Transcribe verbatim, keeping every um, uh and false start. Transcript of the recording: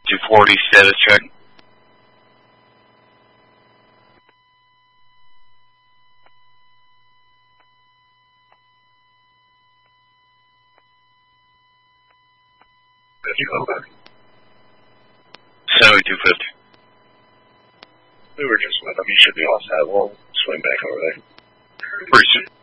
two forty status check. seventy-two fifty. We were just with him. He should be all set. We'll swing back over there. Pretty soon.